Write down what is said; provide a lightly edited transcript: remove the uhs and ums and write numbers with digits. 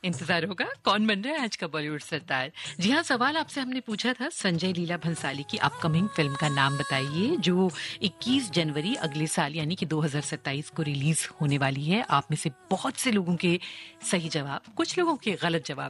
इंतजार होगा कौन बन रहा है आज का बॉलीवुड सरदार। जी हाँ, सवाल आपसे हमने पूछा था संजय लीला भंसाली की अपकमिंग फिल्म का नाम बताइए जो 21 जनवरी अगले साल यानी कि 2027 को रिलीज होने वाली है। आप में से बहुत से लोगों के सही जवाब, कुछ लोगों के गलत जवाब